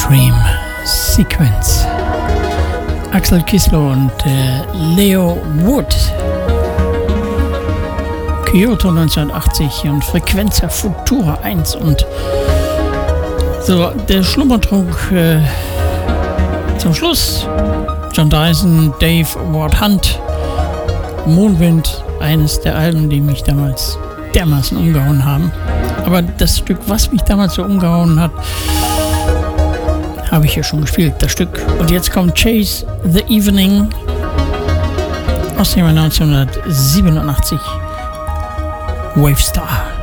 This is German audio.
Dream Sequence. Axel Kislow und Leo Wood. Kyoto 1980 und Frequenza Futura 1 und so der Schlummertrunk zum Schluss. John Dyson, Dave Ward Hunt, Mondwind, eines der Alben, die mich damals dermaßen umgehauen haben. Aber das Stück, was mich damals so umgehauen hat, habe ich hier schon gespielt, das Stück. Und jetzt kommt Chase the Evening aus dem Jahr 1987. Wavestar.